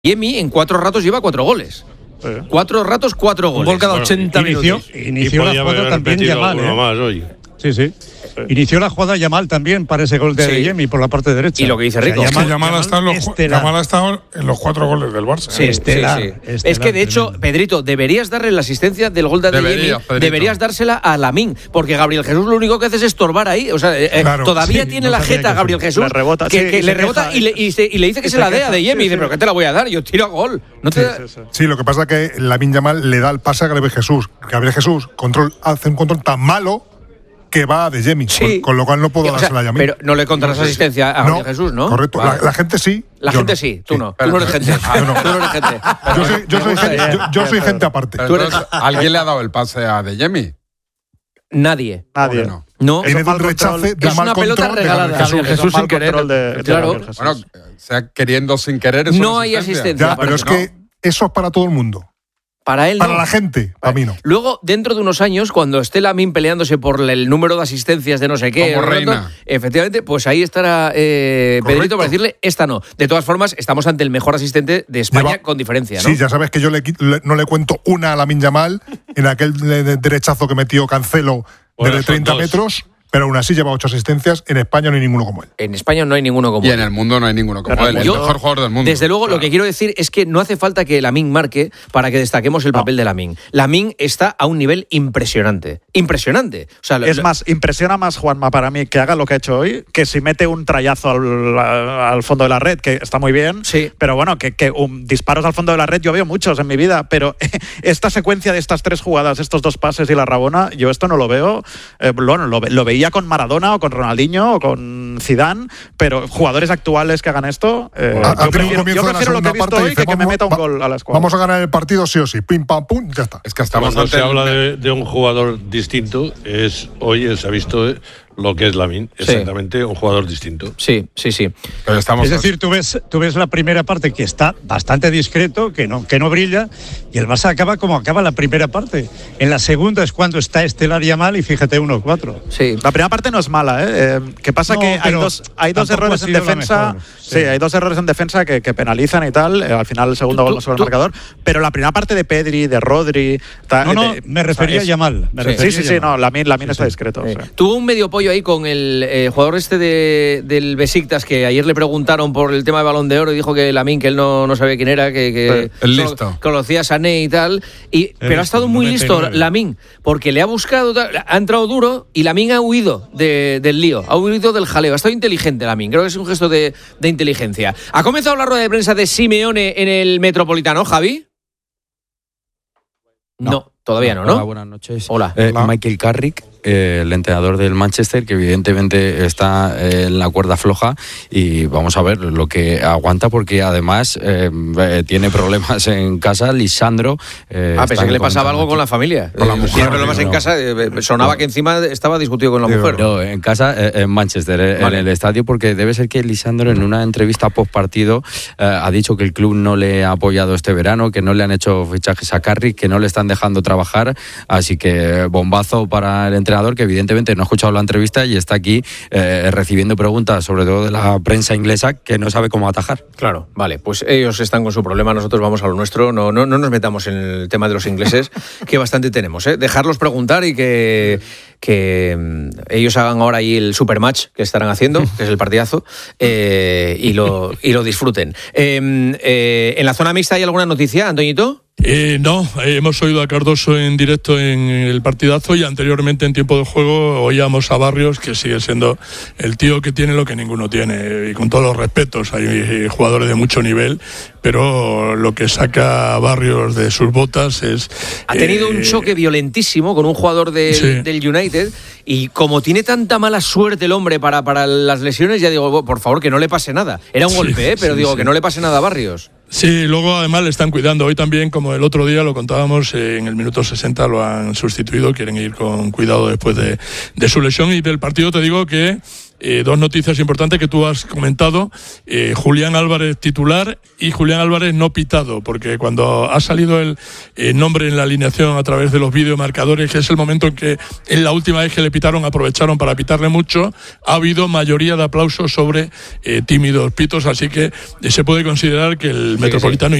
Yemi en 4 ratos lleva 4 goles. 4 ratos, 4 goles. Un gol cada 80 minutos. Inició la jugada también Yamal. Más hoy. Sí. Inició la jugada Yamal también para ese gol de Yemi por la parte derecha. Y lo que dice Rico. Yamal ha estado en los 4 goles del Barça. Sí. Es que de hecho, Pedrito, deberías darle la asistencia del gol de Yemi, deberías dársela a Lamine, porque Gabriel Jesús lo único que hace es estorbar ahí. O sea, todavía tiene la jeta Gabriel Jesús. Le rebota, que le rebota y le dice que se la dé a de Yemi. Dice, pero ¿qué te la voy a dar? Yo tiro a gol. Sí, lo que pasa es que Lamine Yamal le da el pase a Gabriel Jesús. Gabriel Jesús hace un control tan malo que va de Yemi, con lo cual no puedo dársela a Yemi. Pero no le contas la asistencia a Gabriel Jesús, ¿no? Correcto, vale. la gente sí. La gente sí, tú no. Tú no eres gente. Tú no eres gente. Yo soy gente aparte. ¿Alguien le ha dado el pase a de Yemi? Nadie. No. Tiene un rechace de es mal una pelota control regalada. Jesús sin querer. Claro. Bueno, sea queriendo sin querer. Eso no hay asistencia. Ya, pero es que eso es para todo el mundo. Para él Para la gente, para mí no. Luego, dentro de unos años, cuando esté Lamine peleándose por el número de asistencias de no sé qué, como reina, efectivamente, pues ahí estará Pedrito para decirle, esta no. De todas formas, estamos ante el mejor asistente de España con diferencia, ¿no? Sí, ya sabes que yo no le cuento una a Lamine Yamal en aquel derechazo que metió Cancelo desde 30 metros. Pero aún así lleva 8 asistencias. En España no hay ninguno como él. En España no hay ninguno como él. Y en el mundo no hay ninguno como él. El mejor jugador del mundo. Desde luego, lo que quiero decir es que no hace falta que Lamine marque para que destaquemos el papel de Lamine. Lamine está a un nivel impresionante. Impresionante. O sea, más, impresiona más, Juanma, para mí, que haga lo que ha hecho hoy, que si mete un trayazo al fondo de la red, que está muy bien. Sí. Pero bueno, que disparos al fondo de la red yo veo muchos en mi vida. Pero esta secuencia de estas 3 jugadas, estos 2 pases y la Rabona, yo esto no lo veo. Bueno, lo veía con Maradona o con Ronaldinho o con Zidane, pero jugadores actuales que hagan esto, yo prefiero lo que he visto hoy que me meta un gol a la escuadra. Vamos a ganar el partido sí o sí, pim pam pum, ya está. Es que cuando se habla de un jugador distinto, hoy se ha visto lo que es Lamine, exactamente un jugador distinto. Sí. Pero es decir, tú ves la primera parte que está bastante discreto, que no brilla, y el Barça acaba como acaba la primera parte. En la segunda es cuando está estelar Yamal y fíjate 1-4. Sí. La primera parte no es mala, ¿Qué pasa? Que hay dos errores en defensa. Sí, hay 2 errores en defensa que penalizan y tal. Al final el segundo gol no sobre el marcador. Pero la primera parte de Pedri, de Rodri. Me refería a Yamal. Sí, no, Lamine está discreto. Sí. Tuvo un medio pollo ahí con el jugador del Besiktas, que ayer le preguntaron por el tema de Balón de Oro y dijo que Lamine, que él no sabía quién era, que el listo. Conocía a Sané y tal. Pero ha estado muy listo Lamine, porque le ha buscado, ha entrado duro y Lamine ha huido del lío, ha huido del jaleo. Ha estado inteligente Lamine, creo que es un gesto de inteligencia. ¿Ha comenzado la rueda de prensa de Simeone en el Metropolitano, Javi? No, todavía no. Hola, buenas noches. Hola. Michael Carrick, el entrenador del Manchester, que evidentemente está en la cuerda floja, y vamos a ver lo que aguanta, porque además tiene problemas en casa. Lisandro pensé que le pasaba algo con la familia, con la mujer. Tiene problemas en casa, sonaba que encima estaba discutido con la mujer. No, en casa, en Manchester, en el estadio, porque debe ser que Lisandro en una entrevista post partido ha dicho que el club no le ha apoyado este verano, que no le han hecho fichajes a Carrick, que no le están dejando trabajar, así que bombazo para el entrenador, que evidentemente no ha escuchado la entrevista y está aquí recibiendo preguntas, sobre todo de la prensa inglesa, que no sabe cómo atajar. Claro, vale, pues ellos están con su problema, nosotros vamos a lo nuestro, no nos metamos en el tema de los ingleses, que bastante tenemos, dejarlos preguntar y que ellos hagan ahora ahí el supermatch que estarán haciendo, que es el partidazo, y lo disfruten. ¿En la zona mixta hay alguna noticia, Antoñito? No, hemos oído a Cardoso en directo en el partidazo, y anteriormente en tiempo de juego oíamos a Barrios, que sigue siendo el tío que tiene lo que ninguno tiene, y con todos los respetos, hay jugadores de mucho nivel, pero lo que saca Barrios de sus botas es... Ha tenido un choque violentísimo con un jugador del United, y como tiene tanta mala suerte el hombre para las lesiones, ya digo, por favor, que no le pase nada. Era un golpe, pero que no le pase nada a Barrios. Sí, luego además le están cuidando. Hoy también, como el otro día lo contábamos, en el minuto 60 lo han sustituido, quieren ir con cuidado después de su lesión. Y del partido te digo que dos noticias importantes que tú has comentado. Julián Álvarez titular y Julián Álvarez no pitado, porque cuando ha salido el nombre en la alineación a través de los videomarcadores, que es el momento en que en la última vez que le pitaron aprovecharon para pitarle mucho, ha habido mayoría de aplausos sobre tímidos pitos, así que se puede considerar que el Metropolitano